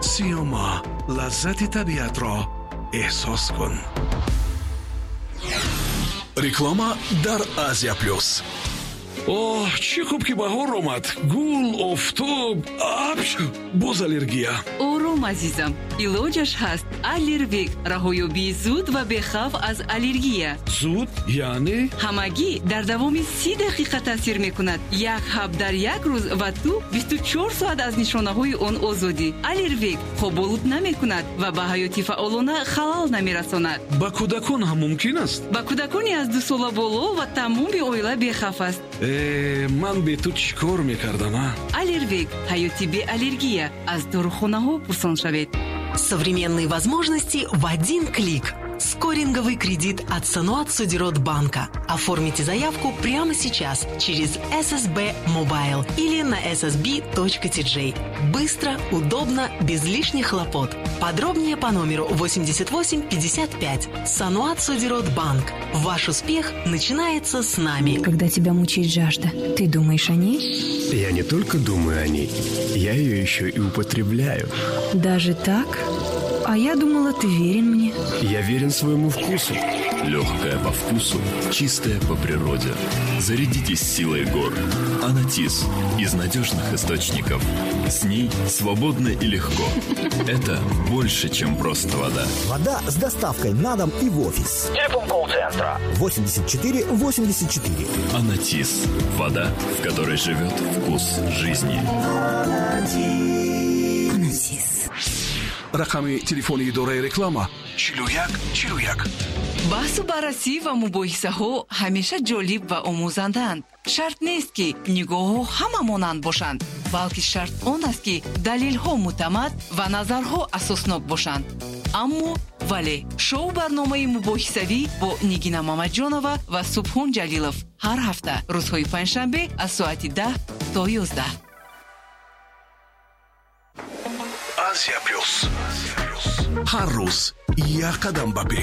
سیوما، لذت طبیعت را احساس کن. реклама дар Азия Плюс. اوه چی خوب که بهار آمد. گل، آفتاب، ابر، باز аллергия. آروم عزیزم، علاجش هست. аллервек، رهایابی زود و بخوف از аллергия. زود یعنی همگی در دوام 30 دقیقه تاثیر میکند. یک حب در یک روز و تو 24 ساعت از نشانه های آن آزادی. аллервек خوب آلود نمیکند و به حیاتی فعالانه خلل نمیرساند. با کودکان هم ممکن است. با کودکانی از 2 سال بالا و تمام عائله بخوف است. من به تو چیکار میکردم؟ аллервек, حیاتی به аллергия. از داروخانه ها پرسان شوید. Современные возможности в один клик. Скоринговый кредит от Сануат Судирот банка. Оформите заявку прямо сейчас через SSB Mobile или на ssb.tj. Быстро, удобно, без лишних хлопот. Подробнее по номеру 8855. Сануат Судирот банк. Ваш успех начинается с нами. Когда тебя мучает жажда, ты думаешь о ней? Я не только думаю о ней, я ее еще и употребляю. Даже так? А я думала, ты верен мне. Я верен своему вкусу. Легкая по вкусу, чистая по природе. Зарядитесь силой гор. Анатис из надежных источников. С ней свободно и легко. Это больше, чем просто вода. Вода с доставкой на дом и в офис. Телефон колл-центра 84-84. Анатис. Вода, в которой живет вкус жизни. Анатис. рақами телефони идораи реклама 4141. баҳсу баррасӣ ва мубоҳисаҳо ҳамеша ҷолиб ва омӯзандаанд. шарт нест ки нигоҳҳо ҳама монанд бошанд, балки шарт он аст ки далелҳо муътамад ва назарҳо асоснок бошанд. аммо вале шоу барномаи мубоҳисавӣ бо нигина мамаҷонова ва субҳон ҷалилов ҳар ҳафта рӯзҳои панҷшанбе аз соати 10 то 11. Азия Плюс. ҳар рӯз як қадам ба пеш.